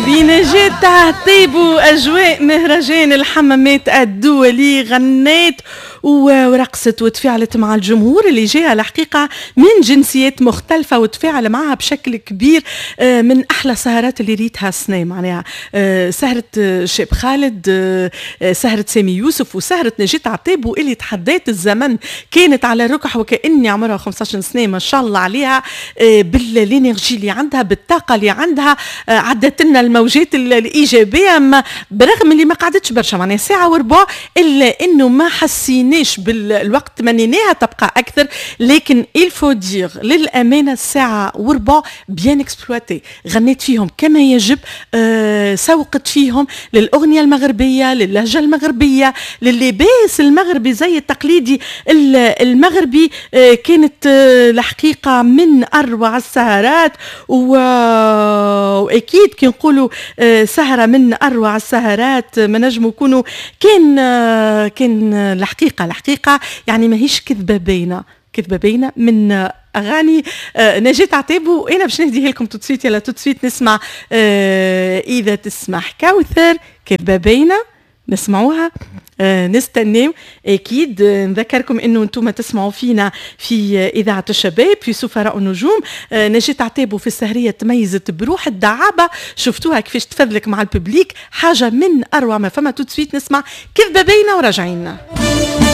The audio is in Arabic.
بنجاة تعطيب أجواء مهرجان الحمامات الدولي، غنيت ورقصت وتفاعلت مع الجمهور اللي جاء الحقيقة من جنسيات مختلفة وتفاعل معها بشكل كبير. من أحلى سهرات اللي ريتها السنة، معناها سهرة شاب خالد، سهرة سامي يوسف، وسهرة نجاة عطيب اللي تحديت الزمن، كانت على ركح وكأني عمرها 15 سنة ما شاء الله عليها، بالانرجي اللي عندها، بالطاقة اللي عندها، عدت لنا الموجات الإيجابية برغم اللي ما قعدتش برشا، معناها ساعة وربع، إلا إنه ما حسيناش بالوقت، منيناها تبقى أكثر، لكن الفو دير للأمانة الساعة وربع بيان اكسبلواتي، غنيت فيهم كما يجب، سوقت فيهم للأغنية المغربية، للهجة المغربية، لللباس المغربي زي التقليدي المغربي. كانت الحقيقة من أروع السهرات، وأكيد كي نقولوا سهرة من أروع السهرات ما نجموا يكونوا كان الحقيقة يعني ماهيش كذبة باينة من أغاني نجاة عطيب. وأنا باش نهديها لكم توتسويت، يلا توتسويت نسمع إذا تسمح كوثر، كذبة باينة نسمعوها. نستناو اكيد. نذكركم انه انتم تسمعوا فينا في اذاعه الشباب في سفراء النجوم. نجاة عطيب في السهريه تميزت بروح الدعابه، شفتوها كيفاش تفضلك مع الببليك، حاجه من اروع ما فما. توتسويت نسمع كذبه باينه وراجعين.